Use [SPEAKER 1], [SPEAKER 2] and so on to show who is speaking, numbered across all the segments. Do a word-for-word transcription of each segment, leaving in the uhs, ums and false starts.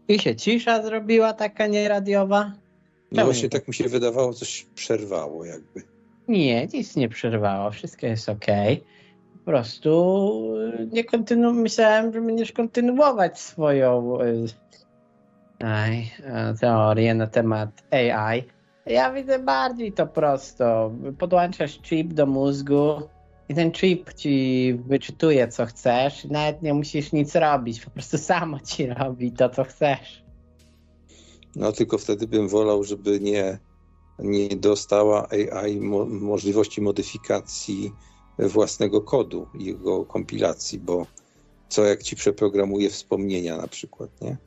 [SPEAKER 1] I się cisza zrobiła taka nieradiowa.
[SPEAKER 2] No właśnie tak mi się wydawało, coś przerwało jakby.
[SPEAKER 1] Nie, nic nie przerwało, wszystko jest okej. Okay. Po prostu nie kontynu... myślałem, że będziesz kontynuować swoją aj, teorię na temat A I. Ja widzę bardziej to prosto. Podłączasz chip do mózgu i ten chip ci wyczytuje, co chcesz. Nawet nie musisz nic robić, po prostu samo ci robi to, co chcesz.
[SPEAKER 2] No tylko wtedy bym wolał, żeby nie, nie dostała A I mo- możliwości modyfikacji własnego kodu i jego kompilacji, bo co jak ci przeprogramuje wspomnienia na przykład, nie?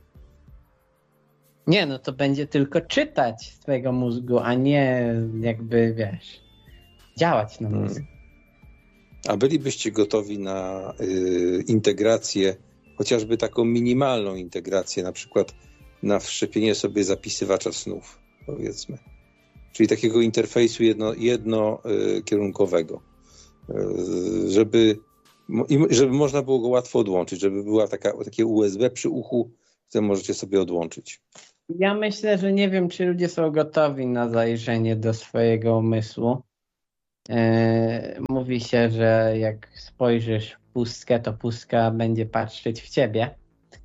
[SPEAKER 1] Nie, no to będzie tylko czytać z twojego mózgu, a nie jakby, wiesz, działać na mózg. Hmm.
[SPEAKER 2] A bylibyście gotowi na y, integrację, chociażby taką minimalną integrację, na przykład na wszczepienie sobie zapisywacza snów, powiedzmy. Czyli takiego interfejsu jedno, jednokierunkowego, y, żeby, żeby można było go łatwo odłączyć, żeby była taka, takie U S B przy uchu, które możecie sobie odłączyć.
[SPEAKER 1] Ja myślę, że nie wiem, czy ludzie są gotowi na zajrzenie do swojego umysłu. Yy, mówi się, że jak spojrzysz w pustkę, to pustka będzie patrzeć w ciebie.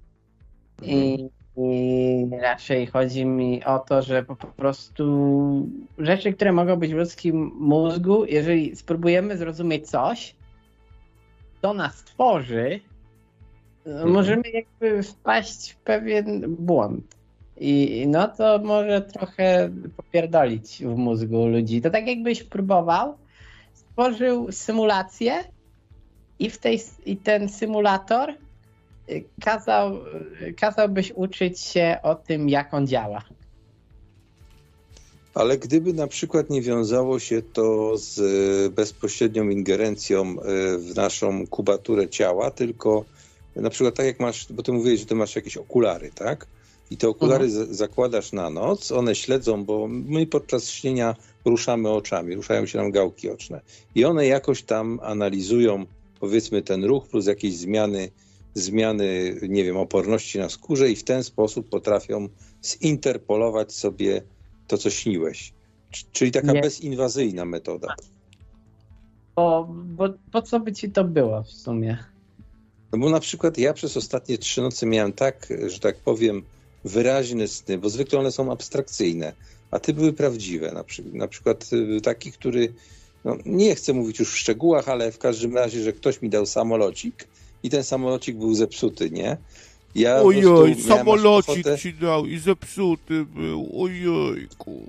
[SPEAKER 1] I, i raczej chodzi mi o to, że po prostu rzeczy, które mogą być w ludzkim mózgu, jeżeli spróbujemy zrozumieć coś, to nas tworzy, mhm. możemy jakby wpaść w pewien błąd. I no to może trochę popierdolić w mózgu ludzi. To tak jakbyś próbował, stworzył symulację i, w tej, i ten symulator kazał, kazałbyś uczyć się o tym, jak on działa.
[SPEAKER 2] Ale gdyby na przykład nie wiązało się to z bezpośrednią ingerencją w naszą kubaturę ciała, tylko na przykład tak jak masz, bo ty mówiłeś, że ty masz jakieś okulary, tak? I te okulary mhm. z- zakładasz na noc, one śledzą, bo my podczas śnienia ruszamy oczami, ruszają się nam gałki oczne. I one jakoś tam analizują, powiedzmy, ten ruch plus jakieś zmiany, zmiany, nie wiem, oporności na skórze i w ten sposób potrafią zinterpolować sobie to, co śniłeś. Czyli taka nie. bezinwazyjna metoda.
[SPEAKER 1] Bo, bo po co by ci to było w sumie?
[SPEAKER 2] No bo na przykład ja przez ostatnie trzy nocy miałem tak, że tak powiem, wyraźne sny, bo zwykle one są abstrakcyjne, a te były prawdziwe. Na, przy, na przykład taki, który, no nie chcę mówić już w szczegółach, ale w każdym razie, że ktoś mi dał samolocik i ten samolocik był zepsuty, nie? Ja
[SPEAKER 3] ojoj, samolocik ochotę... ci dał i zepsuty był, ojojku.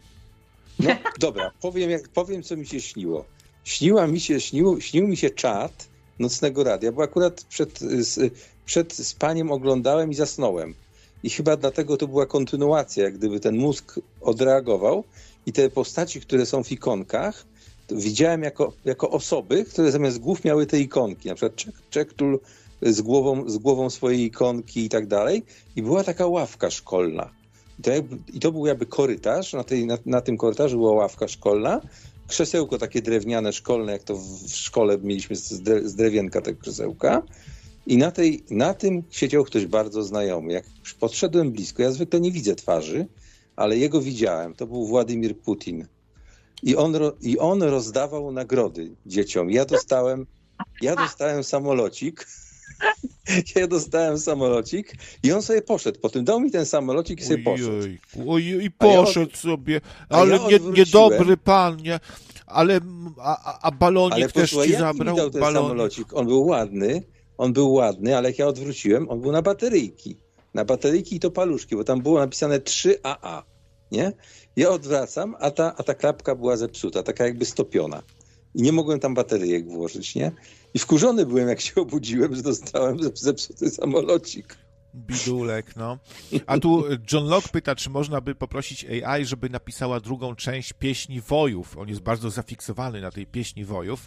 [SPEAKER 2] No dobra, powiem, jak, powiem co mi się śniło. Śniła mi się, śnił, śnił mi się czat Nocnego Radia, bo akurat przed, przed spaniem oglądałem i zasnąłem. I chyba dlatego to była kontynuacja, jak gdyby ten mózg odreagował i te postaci, które są w ikonkach, to widziałem jako, jako osoby, które zamiast głów miały te ikonki, na przykład Czektul z głową, z głową swojej ikonki i tak dalej. I była taka ławka szkolna. I to, jakby, i to był jakby korytarz, na, tej, na, na tym korytarzu była ławka szkolna, krzesełko takie drewniane szkolne, jak to w szkole mieliśmy z, dre, z drewienka te krzesełka. I na, tej, na tym siedział ktoś bardzo znajomy. Jak podszedłem blisko, ja zwykle nie widzę twarzy, ale jego widziałem. To był Władimir Putin. I on, i on rozdawał nagrody dzieciom. Ja dostałem, ja dostałem samolocik. Ja dostałem samolocik i on sobie poszedł. Potem dał mi ten samolocik i sobie poszedł.
[SPEAKER 3] Ojej, i poszedł ja od... sobie. Ale ja nie, niedobry pan, nie? Ale a, a balonik ale też posłuchaj, ci zabrał?
[SPEAKER 2] Mi dał ten balonik? Samolocik. On był ładny. On był ładny, ale jak ja odwróciłem, on był na bateryjki. Na bateryjki i to paluszki, bo tam było napisane trzy A A, nie? Ja odwracam, a ta, a ta klapka była zepsuta, taka jakby stopiona. I nie mogłem tam bateryjek włożyć, nie? I wkurzony byłem, jak się obudziłem, że dostałem zepsuty samolocik.
[SPEAKER 3] Bidulek, no. A tu John Locke pyta, czy można by poprosić A I, żeby napisała drugą część Pieśni Wojów. On jest bardzo zafiksowany na tej Pieśni Wojów.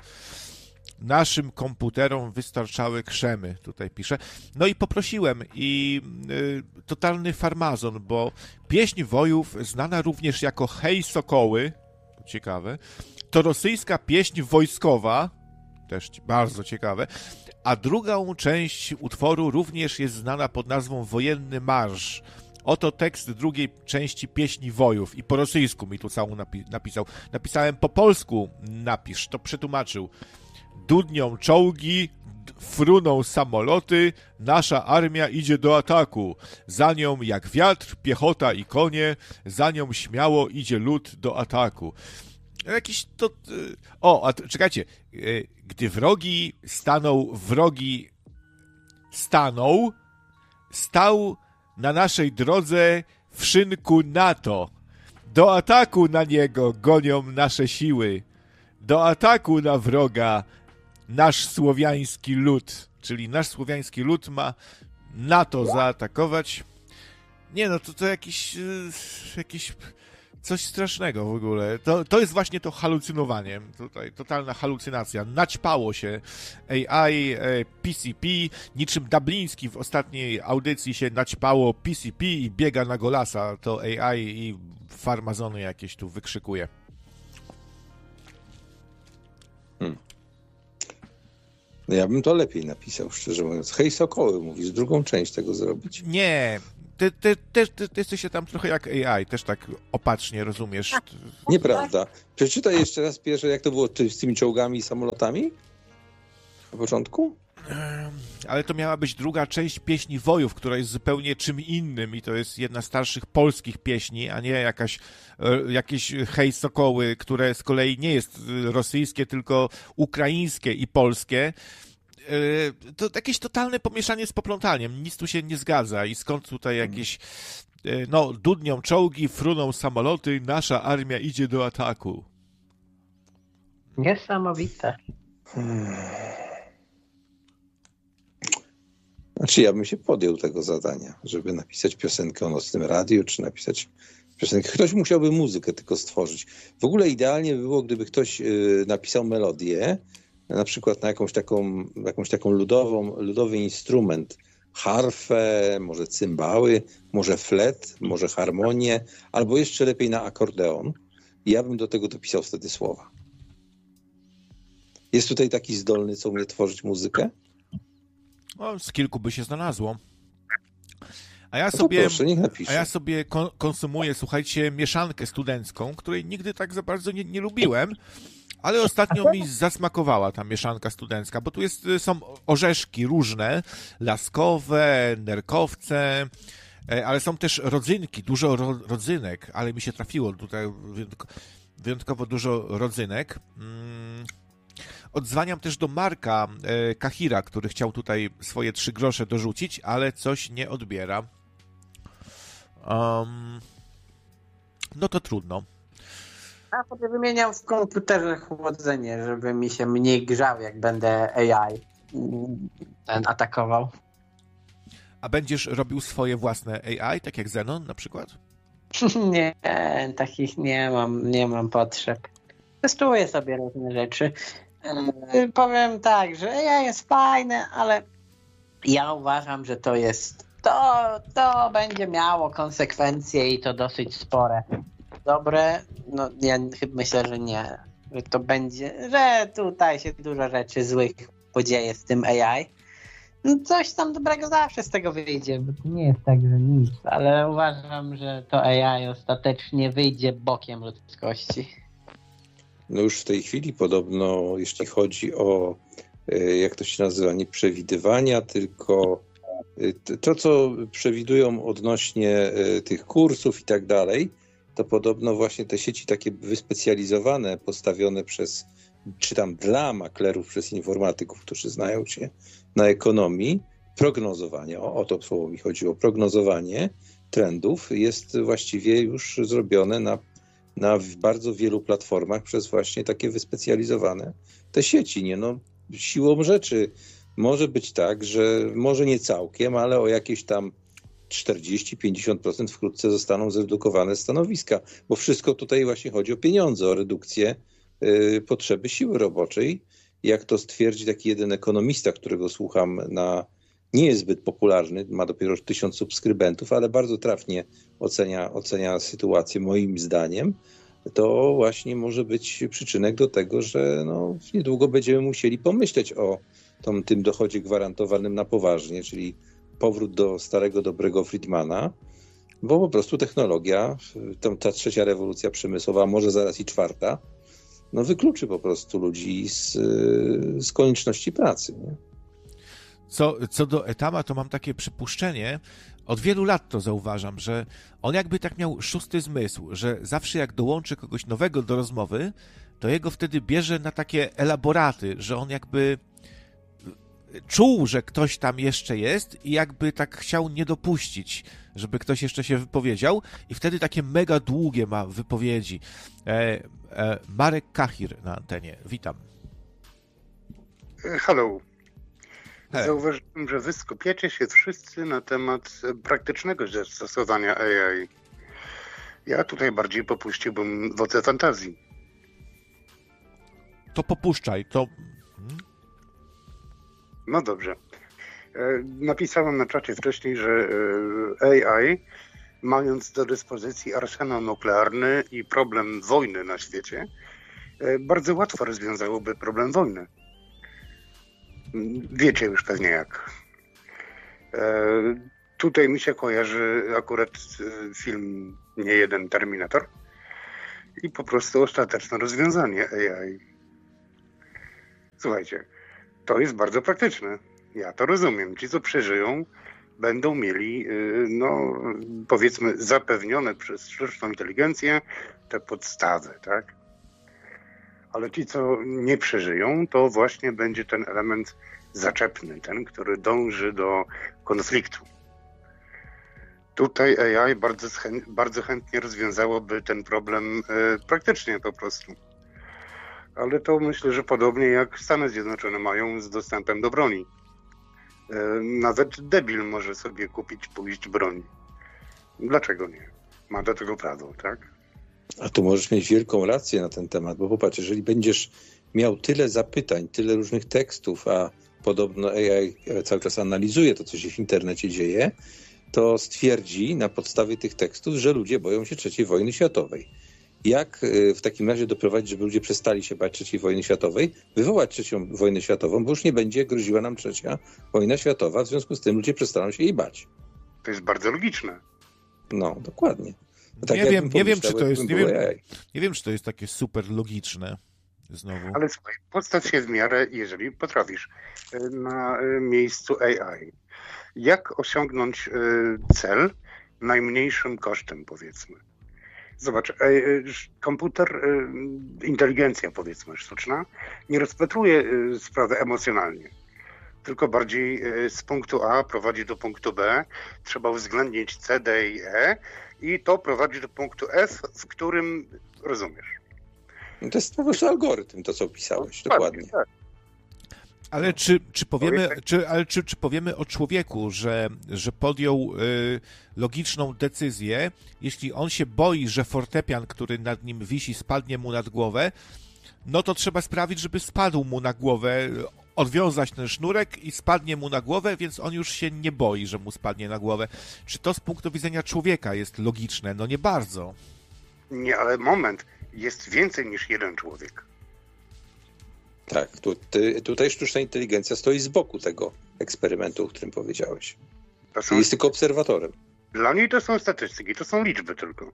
[SPEAKER 3] Naszym komputerom wystarczały krzemy, tutaj pisze. No i poprosiłem i y, totalny farmazon, bo Pieśń Wojów, znana również jako Hej Sokoły, ciekawe, to rosyjska pieśń wojskowa, też bardzo ciekawe, a drugą część utworu również jest znana pod nazwą Wojenny Marsz. Oto tekst drugiej części Pieśni Wojów i po rosyjsku mi tu całą napi- napisał. Napisałem po polsku, napisz, to przetłumaczył. Dudnią czołgi, fruną samoloty, nasza armia idzie do ataku. Za nią jak wiatr, piechota i konie, za nią śmiało idzie lud do ataku. Jakiś to... O, a czekajcie. Gdy wrogi stanął, wrogi stanął, stał na naszej drodze w szynku NATO. Do ataku na niego gonią nasze siły. Do ataku na wroga nasz słowiański lud. Czyli nasz słowiański lud ma NATO zaatakować. Nie no, to, to jakiś... jakiś... coś strasznego w ogóle. To, to jest właśnie to halucynowanie. Tutaj totalna halucynacja. Naćpało się A I, P C P, niczym Dubliński w ostatniej audycji się naćpało P C P i biega na golasa. To A I i farmazony jakieś tu wykrzykuje.
[SPEAKER 2] Hmm. No ja bym to lepiej napisał, szczerze mówiąc. Hej Sokoły, mówisz, drugą część tego zrobić?
[SPEAKER 3] Nie. Ty, ty, ty, ty, ty jesteś tam trochę jak A I, też tak opacznie rozumiesz.
[SPEAKER 2] Nieprawda. Przeczytaj jeszcze raz pierwsze, jak to było z tymi czołgami i samolotami? Na początku?
[SPEAKER 3] Ale to miała być druga część Pieśni Wojów, która jest zupełnie czym innym i to jest jedna z starszych polskich pieśni, a nie jakaś, jakieś Hej Sokoły, które z kolei nie jest rosyjskie, tylko ukraińskie i polskie. To jakieś totalne pomieszanie z poplątaniem. Nic tu się nie zgadza i skąd tutaj jakieś no, dudnią czołgi, fruną samoloty, nasza armia idzie do ataku.
[SPEAKER 1] Niesamowite.
[SPEAKER 2] Hmm. Znaczy ja bym się podjął tego zadania, żeby napisać piosenkę o Nocnym Radiu, czy napisać piosenkę. Ktoś musiałby muzykę tylko stworzyć. W ogóle idealnie by było, gdyby ktoś y, napisał melodię, na przykład na jakąś taką, jakąś taką ludową, ludowy instrument, harfę, może cymbały, może flet, może harmonię, albo jeszcze lepiej na akordeon. I ja bym do tego dopisał wtedy słowa. Jest tutaj taki zdolny, co umie tworzyć muzykę?
[SPEAKER 3] No, z kilku by się znalazło. A ja
[SPEAKER 2] no
[SPEAKER 3] sobie,
[SPEAKER 2] proszę, niech napisze.
[SPEAKER 3] a ja sobie kon- konsumuję, słuchajcie, mieszankę studencką, której nigdy tak za bardzo nie, nie lubiłem, ale ostatnio mi zasmakowała ta mieszanka studencka, bo tu jest, są orzeszki różne, laskowe, nerkowce, ale są też rodzynki, dużo ro- rodzynek, ale mi się trafiło tutaj wyjątkowo dużo rodzynek. Mm. Odzwaniam też do Marka e, Kahira, który chciał tutaj swoje trzy grosze dorzucić, ale coś nie odbiera. Um, no to trudno.
[SPEAKER 1] A potem wymieniam w komputerze chłodzenie, żeby mi się mniej grzał, jak będę A I ten atakował.
[SPEAKER 3] A będziesz robił swoje własne A I, tak jak Zenon na przykład?
[SPEAKER 1] Nie, takich nie mam, nie mam potrzeb. Testuję sobie różne rzeczy. Yy, powiem tak, że A I jest fajne, ale ja uważam, że to jest, to, to będzie miało konsekwencje i to dosyć spore. Dobre, no ja chyba myślę, że nie, że to będzie, że tutaj się dużo rzeczy złych podzieje z tym A I. No coś tam dobrego zawsze z tego wyjdzie, bo to nie jest tak, że nic, ale uważam, że to A I ostatecznie wyjdzie bokiem ludzkości.
[SPEAKER 2] No już w tej chwili podobno, jeśli chodzi o, jak to się nazywa, nie przewidywania, tylko to, co przewidują odnośnie tych kursów i tak dalej, to podobno właśnie te sieci takie wyspecjalizowane, postawione przez, czy tam dla maklerów, przez informatyków, którzy znają się na ekonomii, prognozowanie, o, o to słowo mi chodziło, prognozowanie trendów jest właściwie już zrobione na na bardzo wielu platformach przez właśnie takie wyspecjalizowane te sieci. Nie? No, siłą rzeczy może być tak, że może nie całkiem, ale o jakieś tam czterdzieści do pięćdziesięciu procent wkrótce zostaną zredukowane stanowiska, bo wszystko tutaj właśnie chodzi o pieniądze, o redukcję y, potrzeby siły roboczej. Jak to stwierdzi taki jeden ekonomista, którego słucham na nie jest zbyt popularny, ma dopiero tysiąc subskrybentów, ale bardzo trafnie ocenia, ocenia sytuację moim zdaniem, to właśnie może być przyczynek do tego, że no, niedługo będziemy musieli pomyśleć o tą, tym dochodzie gwarantowanym na poważnie, czyli powrót do starego, dobrego Friedmana, bo po prostu technologia, ta, ta trzecia rewolucja przemysłowa, a może zaraz i czwarta, no wykluczy po prostu ludzi z, z konieczności pracy. Nie?
[SPEAKER 3] Co, co do Etama, to mam takie przypuszczenie, od wielu lat to zauważam, że on jakby tak miał szósty zmysł, że zawsze jak dołączy kogoś nowego do rozmowy, to jego wtedy bierze na takie elaboraty, że on jakby czuł, że ktoś tam jeszcze jest i jakby tak chciał nie dopuścić, żeby ktoś jeszcze się wypowiedział i wtedy takie mega długie ma wypowiedzi. E, e, Marek Kachir na antenie. Witam.
[SPEAKER 4] Hello.
[SPEAKER 3] Hey.
[SPEAKER 4] Zauważyłem, że wy skupiacie się wszyscy na temat praktycznego zastosowania A I. Ja tutaj bardziej popuściłbym wodze fantazji.
[SPEAKER 3] To popuszczaj, to...
[SPEAKER 4] No dobrze. Napisałem na czacie wcześniej, że A I, mając do dyspozycji arsenał nuklearny i problem wojny na świecie, bardzo łatwo rozwiązałoby problem wojny. Wiecie już pewnie jak. Tutaj mi się kojarzy akurat film Nie jeden Terminator i po prostu ostateczne rozwiązanie A I. Słuchajcie, to jest bardzo praktyczne. Ja to rozumiem. Ci, co przeżyją, będą mieli, no powiedzmy, zapewnione przez sztuczną inteligencję te podstawy, tak? Ale ci, co nie przeżyją, to właśnie będzie ten element zaczepny, ten, który dąży do konfliktu. Tutaj A I bardzo, bardzo chętnie rozwiązałoby ten problem e, praktycznie po prostu. Ale to myślę, że podobnie jak Stany Zjednoczone mają z dostępem do broni. E, nawet debil może sobie kupić, pójść broni. Dlaczego nie? Ma do tego prawo, tak?
[SPEAKER 2] A tu możesz mieć wielką rację na ten temat, bo popatrz, jeżeli będziesz miał tyle zapytań, tyle różnych tekstów, a podobno A I cały czas analizuje to, co się w internecie dzieje, to stwierdzi na podstawie tych tekstów, że ludzie boją się trzeciej wojny światowej. Jak w takim razie doprowadzić, żeby ludzie przestali się bać trzeciej wojny światowej, wywołać trzecią wojnę światową, bo już nie będzie groziła nam trzecia wojna światowa, w związku z tym ludzie przestaną się jej bać.
[SPEAKER 4] To jest bardzo logiczne.
[SPEAKER 2] No, dokładnie. Tak
[SPEAKER 3] nie wiem, nie wiem, czy to jest, nie wiem,
[SPEAKER 2] A I.
[SPEAKER 3] nie wiem, czy to jest takie super logiczne znowu.
[SPEAKER 4] Ale słuchaj, postaw się w miarę, jeżeli potrafisz, na miejscu A I. Jak osiągnąć cel najmniejszym kosztem, powiedzmy? Zobacz, komputer, inteligencja, powiedzmy, sztuczna, nie rozpatruje sprawy emocjonalnie, tylko bardziej z punktu A prowadzi do punktu B, trzeba uwzględnić C, D i E i to prowadzi do punktu F, w którym rozumiesz.
[SPEAKER 2] No to jest po prostu algorytm, to co opisałeś, no, dokładnie. dokładnie. Tak.
[SPEAKER 3] Ale czy, czy powiemy, czy, ale czy, czy powiemy o człowieku, że, że podjął y, logiczną decyzję, jeśli on się boi, że fortepian, który nad nim wisi, spadnie mu nad głowę, no to trzeba sprawić, żeby spadł mu na głowę, odwiązać ten sznurek i spadnie mu na głowę, więc on już się nie boi, że mu spadnie na głowę. Czy to z punktu widzenia człowieka jest logiczne? No nie bardzo.
[SPEAKER 4] Nie, ale moment, jest więcej niż jeden człowiek.
[SPEAKER 2] Tak, tu, ty, tutaj sztuczna inteligencja stoi z boku tego eksperymentu, o którym powiedziałeś. To są... Jest tylko obserwatorem.
[SPEAKER 4] Dla niej to są statystyki, to są liczby tylko.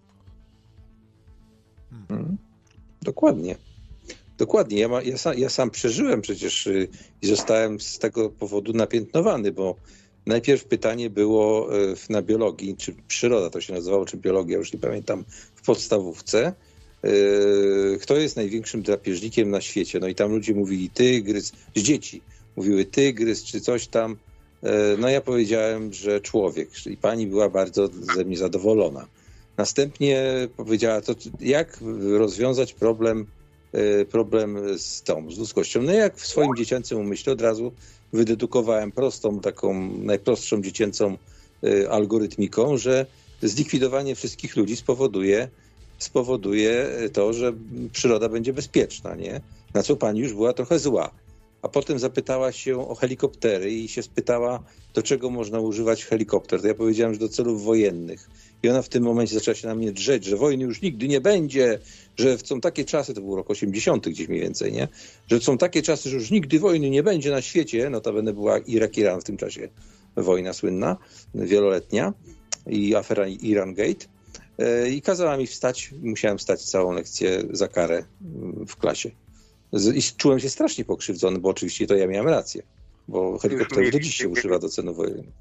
[SPEAKER 2] Hmm. Dokładnie. Dokładnie. Ja, ma, ja, sam, ja sam przeżyłem przecież y, i zostałem z tego powodu napiętnowany, bo najpierw pytanie było y, na biologii, czy przyroda to się nazywało, czy biologia, już nie pamiętam, w podstawówce. Kto jest największym drapieżnikiem na świecie? No i tam ludzie mówili tygrys, dzieci mówiły tygrys czy coś tam. No ja powiedziałem, że człowiek i pani była bardzo ze mnie zadowolona. Następnie powiedziała, to jak rozwiązać problem, problem z tą, z ludzkością. No jak w swoim dziecięcym umyśle od razu wydedukowałem prostą, taką najprostszą dziecięcą algorytmiką, że zlikwidowanie wszystkich ludzi spowoduje spowoduje to, że przyroda będzie bezpieczna, nie? Na co pani już była trochę zła. a potem zapytała się o helikoptery i się spytała, do czego można używać helikopter. To ja powiedziałem, że do celów wojennych. I ona w tym momencie zaczęła się na mnie drzeć, że wojny już nigdy nie będzie, że są takie czasy, to był rok osiemdziesiąty gdzieś mniej więcej, nie? Że są takie czasy, że już nigdy wojny nie będzie na świecie. Notabene była Irak-Iran w tym czasie wojna słynna, wieloletnia i afera Iran-Gate. I kazała mi wstać, musiałem wstać całą lekcję za karę w klasie. I czułem się strasznie pokrzywdzony, bo oczywiście to ja miałem rację, bo helikopterów do dziś się używa do celów wojennych.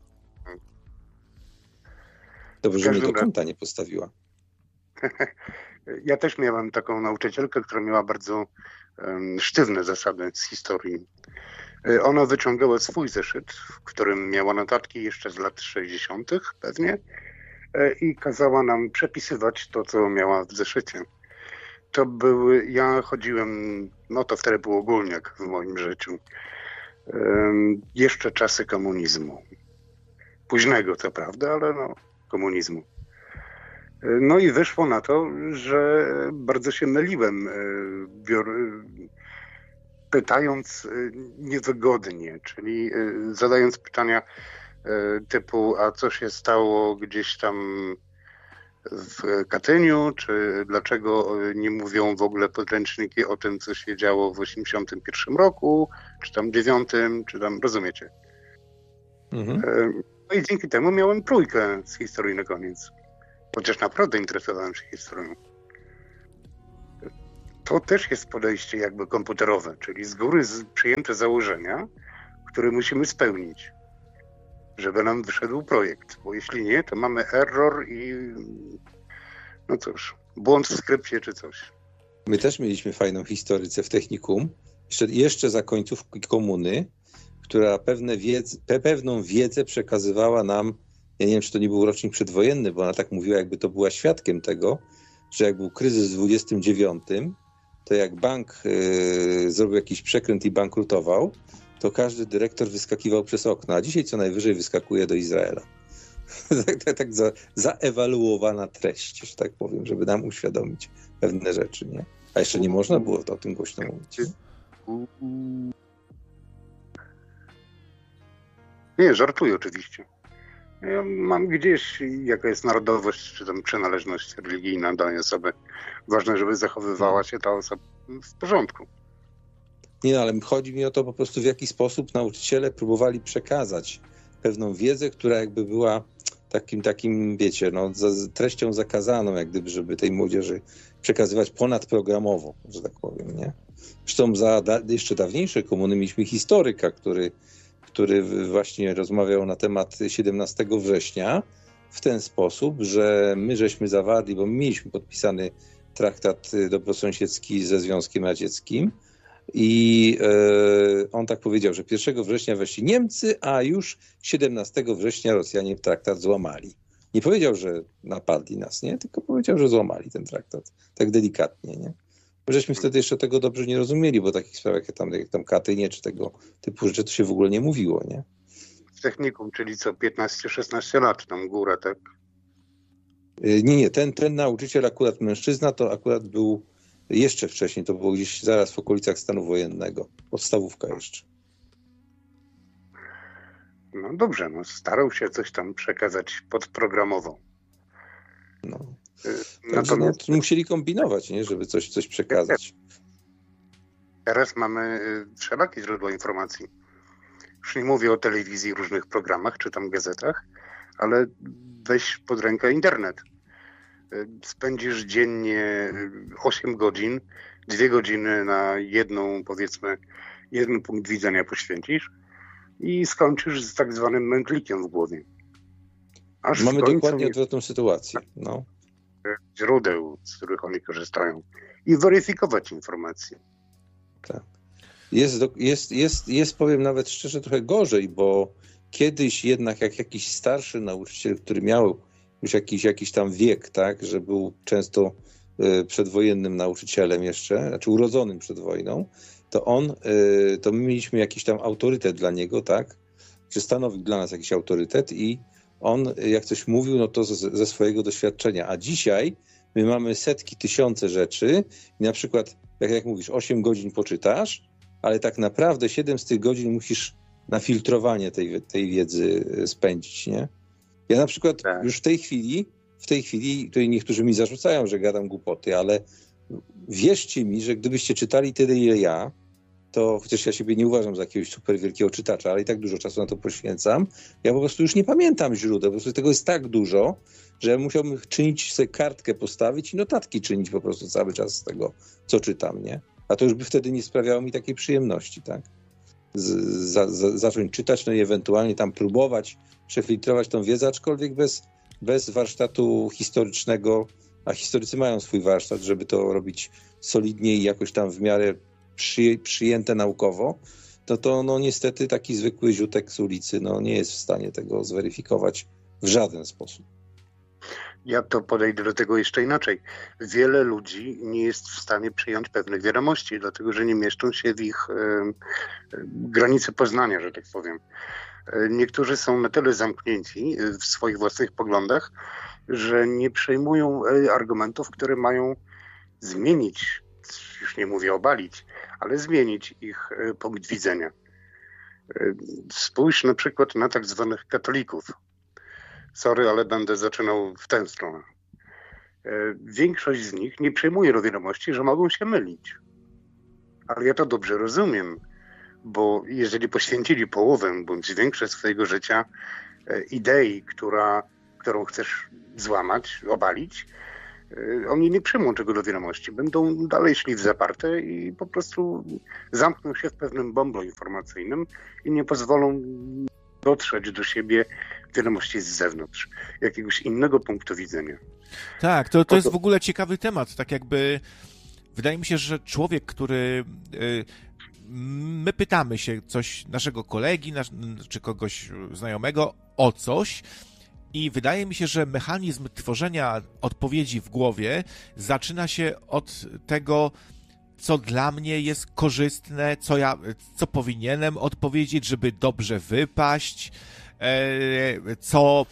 [SPEAKER 2] Dobrze, że mnie do kąta nie postawiła.
[SPEAKER 4] Ja też miałem taką nauczycielkę, która miała bardzo um, sztywne zasady z historii. Ona wyciągała swój zeszyt, w którym miała notatki jeszcze z lat sześćdziesiątych pewnie i kazała nam przepisywać to, co miała w zeszycie. To były, ja chodziłem, no to wtedy był ogólniak w moim życiu. Um, jeszcze czasy komunizmu. Późnego, co prawda, ale no, komunizmu. No i wyszło na to, że bardzo się myliłem, bior- pytając niewygodnie, czyli zadając pytania typu, a co się stało gdzieś tam w Katyniu, czy dlaczego nie mówią w ogóle podręczniki o tym, co się działo w osiemdziesiątym pierwszym roku, czy tam dziewiątym, czy tam, rozumiecie? Mhm. No i dzięki temu miałem trójkę z historii na koniec. Chociaż naprawdę interesowałem się historią. To też jest podejście jakby komputerowe, czyli z góry przyjęte założenia, które musimy spełnić, żeby nam wyszedł projekt. Bo jeśli nie, to mamy error i no cóż, błąd w skrypcie czy coś.
[SPEAKER 2] My też mieliśmy fajną historycę w technikum, jeszcze, jeszcze za końcówki komuny, która pewne wiedz, pe, pewną wiedzę przekazywała nam. Ja nie wiem, czy to nie był rocznik przedwojenny, bo ona tak mówiła, jakby to była świadkiem tego, że jak był kryzys w dwudziestym dziewiątym, to jak bank yy, zrobił jakiś przekręt i bankrutował, to każdy dyrektor wyskakiwał przez okno, a dzisiaj co najwyżej wyskakuje do Izraela. tak tak, tak za, zaewaluowana treść, że tak powiem, żeby nam uświadomić pewne rzeczy, nie? A jeszcze nie można było o tym głośno mówić. Nie,
[SPEAKER 4] nie żartuję oczywiście. Ja mam gdzieś, jaka jest narodowość, czy tam przynależność religijna danej osoby. Ważne, żeby zachowywała się ta osoba w porządku.
[SPEAKER 2] Nie, ale chodzi mi o to po prostu, w jaki sposób nauczyciele próbowali przekazać pewną wiedzę, która jakby była takim, takim wiecie, no, treścią zakazaną, jak gdyby, żeby tej młodzieży przekazywać ponadprogramowo, że tak powiem, nie? Zresztą za da, jeszcze dawniejsze komuny mieliśmy historyka, który który właśnie rozmawiał na temat siedemnastego września w ten sposób, że my żeśmy zawarli, bo my mieliśmy podpisany traktat dobrosąsiedzki ze Związkiem Radzieckim i e, on tak powiedział, że pierwszego września weszli Niemcy, a już siedemnastego września Rosjanie traktat złamali. Nie powiedział, że napadli nas, nie? Tylko powiedział, że złamali ten traktat. Tak delikatnie, nie? Żeśmy wtedy jeszcze tego dobrze nie rozumieli, bo takich spraw jak tam, jak tam Katynie czy tego typu rzeczy to się w ogóle nie mówiło, nie?
[SPEAKER 4] W technikum, czyli co, piętnaście szesnaście lat tam górę, tak?
[SPEAKER 2] Nie, nie, ten, ten nauczyciel akurat mężczyzna to akurat był jeszcze wcześniej, to było gdzieś zaraz w okolicach stanu wojennego, podstawówka jeszcze.
[SPEAKER 4] No dobrze, no starał się coś tam przekazać podprogramowo.
[SPEAKER 2] No. Natomiast no, musieli kombinować, nie, żeby coś, coś przekazać.
[SPEAKER 4] Teraz mamy wszelakie źródła informacji. Już nie mówię o telewizji, różnych programach czy tam gazetach, ale weź pod rękę internet. Spędzisz dziennie osiem godzin, dwie godziny na jedną, powiedzmy, jeden punkt widzenia poświęcisz i skończysz z tak zwanym mętlikiem w głowie.
[SPEAKER 2] Aż mamy dokładnie odwrotną sytuację. No.
[SPEAKER 4] Źródeł, z których oni korzystają i weryfikować informacje.
[SPEAKER 2] Tak. Jest, jest, jest, jest, powiem nawet szczerze, trochę gorzej, bo kiedyś jednak jak jakiś starszy nauczyciel, który miał już jakiś, jakiś tam wiek, tak, że był często y, przedwojennym nauczycielem jeszcze, znaczy urodzonym przed wojną, to on, y, to my mieliśmy jakiś tam autorytet dla niego, tak, czy stanowił dla nas jakiś autorytet i on jak coś mówił, no to ze, ze swojego doświadczenia, a dzisiaj my mamy setki, tysiące rzeczy i na przykład, jak, jak mówisz, osiem godzin poczytasz, ale tak naprawdę siedem z tych godzin musisz na filtrowanie tej, tej wiedzy spędzić, nie? Ja na przykład
[SPEAKER 4] tak.
[SPEAKER 2] już w tej chwili, w tej chwili, tutaj niektórzy mi zarzucają, że gadam głupoty, ale wierzcie mi, że gdybyście czytali tyle, ile ja, to chociaż ja siebie nie uważam za jakiegoś super wielkiego czytacza, ale i tak dużo czasu na to poświęcam, ja po prostu już nie pamiętam źródeł, po prostu tego jest tak dużo, że musiałbym czynić sobie kartkę postawić i notatki czynić po prostu cały czas z tego, co czytam, nie? A to już by wtedy nie sprawiało mi takiej przyjemności, tak? Z, za, za, zacząć czytać, no i ewentualnie tam próbować przefiltrować tą wiedzę, aczkolwiek bez, bez warsztatu historycznego, a historycy mają swój warsztat, żeby to robić solidnie i jakoś tam w miarę przy, przyjęte naukowo, to to no niestety taki zwykły ziutek z ulicy no nie jest w stanie tego zweryfikować w żaden sposób.
[SPEAKER 4] Ja to podejdę do tego jeszcze inaczej. Wiele ludzi nie jest w stanie przyjąć pewnych wiadomości, dlatego że nie mieszczą się w ich y, y, granicy poznania, że tak powiem. Y, niektórzy są na tyle zamknięci w swoich własnych poglądach, że nie przyjmują y, argumentów, które mają zmienić, już nie mówię obalić, ale zmienić ich y, punkt widzenia. Y, spójrz na przykład na tak zwanych katolików. Sorry, ale będę zaczynał w tę stronę. Większość z nich nie przyjmuje do wiadomości, że mogą się mylić. Ale ja to dobrze rozumiem, bo jeżeli poświęcili połowę bądź większość swojego życia idei, która, którą chcesz złamać, obalić, oni nie przyjmą czego do wiadomości. Będą dalej szli w zaparte i po prostu zamkną się w pewnym bąblu informacyjnym i nie pozwolą dotrzeć do siebie wiadomości z zewnątrz, jakiegoś innego punktu widzenia.
[SPEAKER 3] Tak, to, to jest w ogóle ciekawy temat, tak jakby wydaje mi się, że człowiek, który my pytamy się coś naszego kolegi, nasz, czy kogoś znajomego o coś i wydaje mi się, że mechanizm tworzenia odpowiedzi w głowie zaczyna się od tego, co dla mnie jest korzystne, co ja, co powinienem odpowiedzieć, żeby dobrze wypaść, co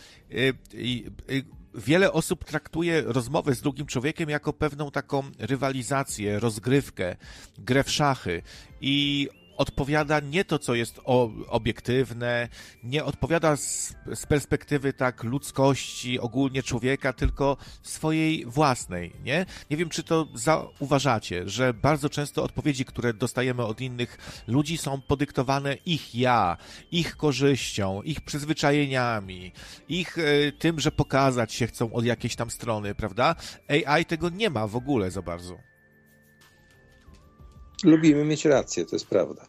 [SPEAKER 3] wiele osób traktuje rozmowę z drugim człowiekiem jako pewną taką rywalizację, rozgrywkę, grę w szachy i odpowiada nie to, co jest obiektywne, nie odpowiada z, z perspektywy tak ludzkości, ogólnie człowieka, tylko swojej własnej, nie? Nie wiem, czy to zauważacie, że bardzo często odpowiedzi, które dostajemy od innych ludzi są podyktowane ich ja, ich korzyścią, ich przyzwyczajeniami, ich y, tym, że pokazać się chcą od jakiejś tam strony, prawda? A I tego nie ma w ogóle za bardzo.
[SPEAKER 2] Lubimy mieć rację, to jest prawda.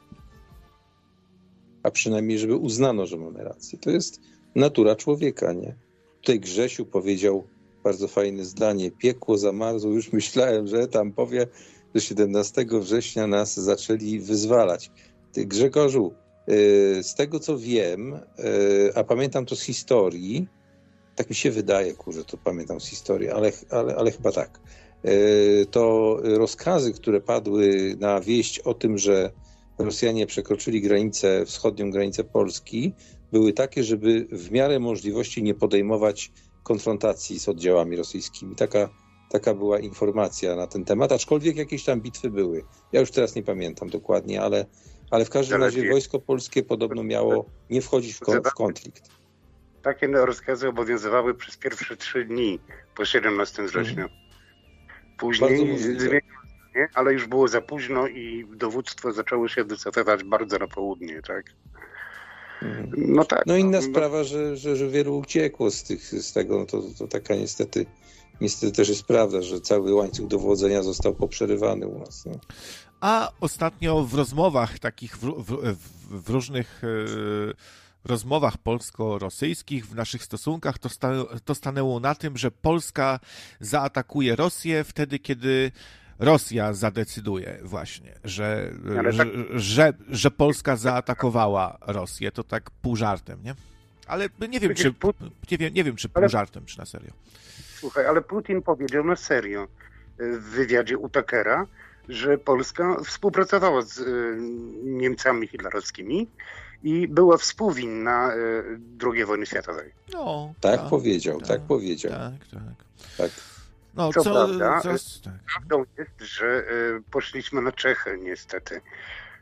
[SPEAKER 2] A przynajmniej, żeby uznano, że mamy rację. To jest natura człowieka, nie? Tutaj Grzesiu powiedział bardzo fajne zdanie. Piekło zamarzło, już myślałem, że tam powie, że siedemnastego września nas zaczęli wyzwalać. Ty, Grzegorzu, z tego co wiem, a pamiętam to z historii, tak mi się wydaje, kurczę, to pamiętam z historii, ale, ale, ale chyba tak. To rozkazy, które padły na wieść o tym, że Rosjanie przekroczyli granicę, wschodnią granicę Polski, były takie, żeby w miarę możliwości nie podejmować konfrontacji z oddziałami rosyjskimi. Taka, taka była informacja na ten temat, aczkolwiek jakieś tam bitwy były. Ja już teraz nie pamiętam dokładnie, ale, ale w każdym razie wojsko polskie podobno miało nie wchodzić w, kon- w konflikt.
[SPEAKER 4] Takie rozkazy obowiązywały przez pierwsze trzy dni po siedemnastego września. Później zmieniło, ale już było za późno i dowództwo zaczęło się wycofywać bardzo na południe, tak? No tak.
[SPEAKER 2] No inna no, sprawa, że, że, że wielu uciekło z, tych, z tego, no to, to taka niestety, niestety też jest prawda, że cały łańcuch dowodzenia został poprzerywany u nas. No.
[SPEAKER 3] A ostatnio w rozmowach takich, w, w, w różnych... Yy... rozmowach polsko-rosyjskich, w naszych stosunkach, to, sta, to stanęło na tym, że Polska zaatakuje Rosję wtedy, kiedy Rosja zadecyduje właśnie, że, tak... że, że, że Polska zaatakowała Rosję. To tak pół żartem, nie? Ale nie wiem, czy, nie wiem, nie wiem, czy pół żartem, czy na serio.
[SPEAKER 4] Słuchaj, ale Putin powiedział na serio w wywiadzie u Tuckera, że Polska współpracowała z Niemcami hitlerowskimi i była współwinna drugiej wojny światowej.
[SPEAKER 3] No,
[SPEAKER 2] tak, tak powiedział, tak, tak powiedział.
[SPEAKER 3] Tak, tak.
[SPEAKER 2] tak.
[SPEAKER 3] No,
[SPEAKER 4] co,
[SPEAKER 3] co
[SPEAKER 4] prawda,
[SPEAKER 3] co, tak.
[SPEAKER 4] Prawdą jest, że poszliśmy na Czechy niestety.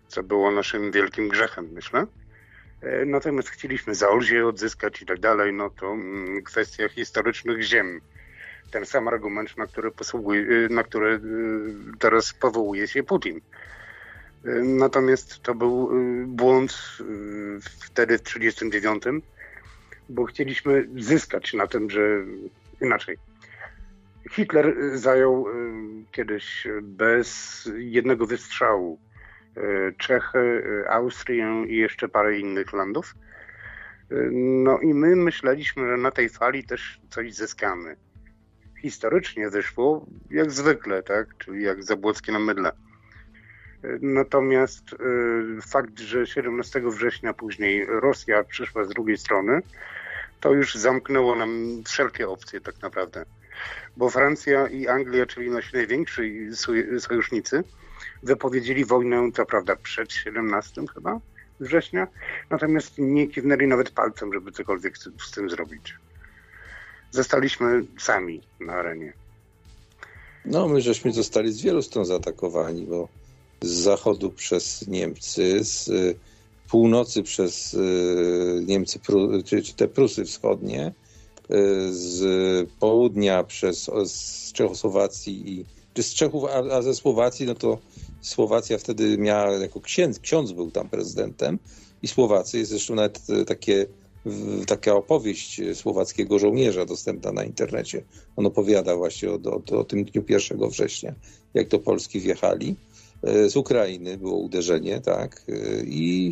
[SPEAKER 4] co było naszym wielkim grzechem, myślę. Natomiast chcieliśmy Zaolzie odzyskać i tak dalej, no to kwestia historycznych ziem. Ten sam argument, na który, posługuje, na który teraz powołuje się Putin. Natomiast to był błąd wtedy w trzydziestym dziewiątym, bo chcieliśmy zyskać na tym, że inaczej. Hitler zajął kiedyś bez jednego wystrzału Czechy, Austrię i jeszcze parę innych landów. No i my myśleliśmy, że na tej fali też coś zyskamy. Historycznie wyszło jak zwykle, tak? Czyli jak Zabłockie na mydle. Natomiast fakt, że siedemnastego września później Rosja przyszła z drugiej strony, to już zamknęło nam wszelkie opcje tak naprawdę. Bo Francja i Anglia, czyli nasi najwięksi sojusznicy, wypowiedzieli wojnę, co prawda przed siedemnastego chyba września, natomiast nie kiwnęli nawet palcem, żeby cokolwiek z tym zrobić. Zostaliśmy sami na arenie.
[SPEAKER 2] No, my żeśmy zostali z wielu stron zaatakowani, bo z zachodu przez Niemcy, z północy przez Niemcy, czy, czy te Prusy Wschodnie, z południa przez z Czechosłowacji i czy z Czechów, a, a ze Słowacji, no to Słowacja wtedy miała jako ksiądz, ksiądz był tam prezydentem i Słowacy, jest zresztą nawet takie, taka opowieść słowackiego żołnierza dostępna na internecie. On opowiada właśnie o, o, o tym dniu pierwszego września, jak do Polski wjechali. Z Ukrainy było uderzenie, tak, i